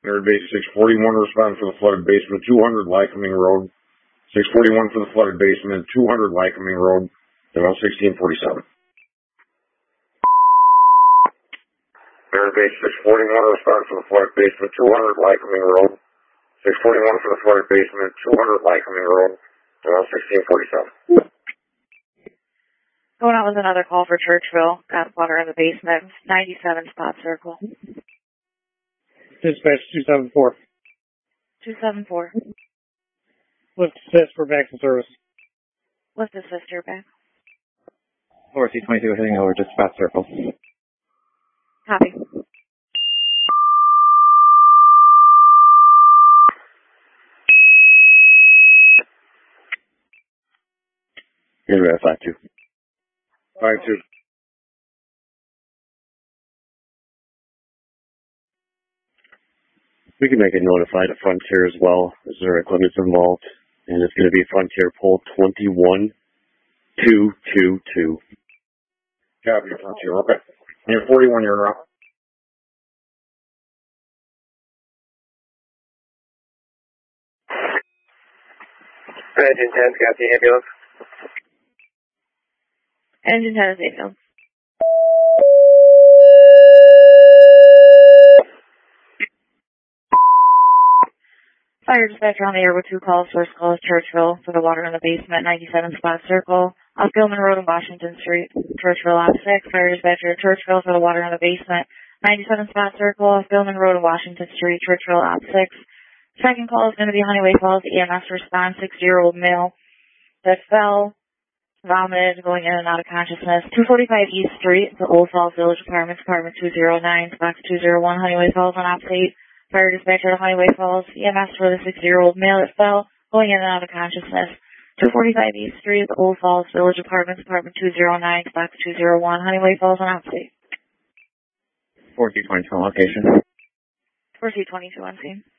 Airbase 641 respond for the flooded basement, 200 Lycoming Road. 641 for the flooded basement, 200 Lycoming Road, about 1647. Airbase 641 respond for the flooded basement, 200 Lycoming Road. 641 for the flooded basement, 200 Lycoming Road, about 1647. Going out with another call for Churchville. Got water in the basement. 97 Spot Circle. Dispatch 274. 274. Lift assist for back to service. Lift assist, you're back. Lower C-22 heading over to Spot Circle. Copy. Here's where I 5-2. 5-2. We can make it notified at Frontier as well, as there are equipment involved, and it's going to be Frontier pole 21222. Copy, Frontier, okay. You're 41, you're up. Engine 10's got the ambulance. Engine 10 is Mayfield. Fire dispatcher on the air with 2 calls. First call is Churchville for the water in the basement, 97 Spot Circle, off Gilman Road and Washington Street. Churchville off 6. Fire dispatcher at Churchville for the water in the basement, 97 Spot Circle, off Gilman Road and Washington Street. Churchville off 6. Second call is going to be Honeyway Falls. EMS response, 6-year-old male that fell, vomited, going in and out of consciousness. 245 East Street, the Old Falls Village Apartments, apartment 209, box 201, Honeyway Falls on op 8. Fire dispatcher at Honeyway Falls. EMS for the 6-year-old male that fell, going in and out of consciousness. 245 East Street, the Old Falls Village Apartments, apartment 209, box 201, Honeyway Falls on op 8. 4C22 location. 4C22 on scene.